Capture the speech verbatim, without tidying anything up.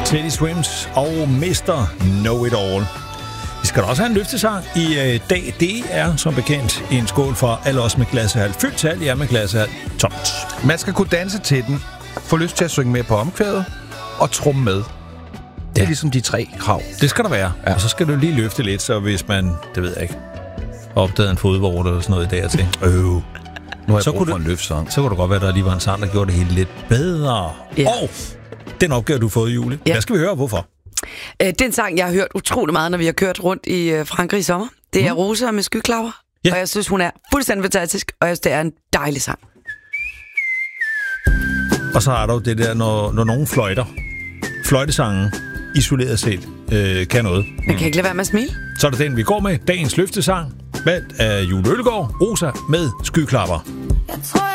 Teddy Swims og mister Know It All. Vi skal da også have en løftesang i øh, dag. Det er som bekendt en skål for alle os med glassehal. Fyldt til alt jer med glassehal. Tomt. Man skal kunne danse til den, få lyst til at synge med på omkvædet og trumme med. Det er ja. ligesom de tre krav. Det skal der være. Ja. Og så skal du lige løfte lidt, så hvis man, det ved jeg ikke, opdagede en fodvorte eller sådan noget i dag til. Øh. Nu har jeg så brug for du, en løftsang. Så kunne det godt være, at der lige var en sang, der gjorde det hele lidt bedre. Ja. Og den opgave, du har fået, Julie. Ja. Hvad skal vi høre, hvorfor? Øh, den sang, jeg har hørt utrolig meget, når vi har kørt rundt i øh, Frankrig i sommer. Det er mm. Rosa med Skyklapper. Ja. Og jeg synes, hun er fuldstændig fantastisk, og jeg synes, det er en dejlig sang. Og så er der jo det der, når, når nogen fløjter. Fløjtesangen, isoleret set, øh, kan noget. Man kan ikke lade være med at smile. Så er det den, vi går med. Dagens løftesang. Valgt af Julie Ølgaard. Rosa med Skyklapper. Jeg tror,